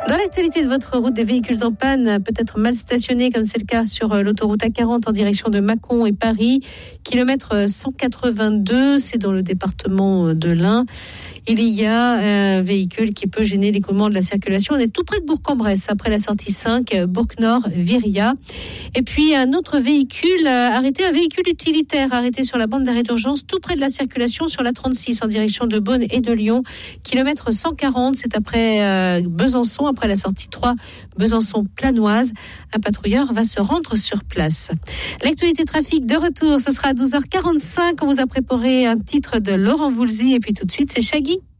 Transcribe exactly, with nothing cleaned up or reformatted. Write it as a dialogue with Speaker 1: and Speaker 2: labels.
Speaker 1: Dans l'actualité de votre route, des véhicules en panne, peut-être mal stationnés, comme c'est le cas sur l'autoroute A quarante en direction de Mâcon et Paris, kilomètre cent quatre-vingt-deux, c'est dans le département de l'Ain. Il y a un véhicule qui peut gêner l'écoulement de la circulation. On est tout près de Bourg-en-Bresse, après la sortie cinq, Bourg-Nord, Viria. Et puis un autre véhicule arrêté, un véhicule utilitaire arrêté sur la bande d'arrêt d'urgence, tout près de la circulation sur la trente-six en direction de Beaune et de Lyon, kilomètre cent quarante, c'est après euh, Besançon, après la sortie trois, Besançon-Planoise. Un patrouilleur va se rendre sur place. L'actualité trafic de retour, ce sera à douze heures quarante-cinq. On vous a préparé un titre de Laurent Voulzy et puis tout de suite, c'est Shaggy.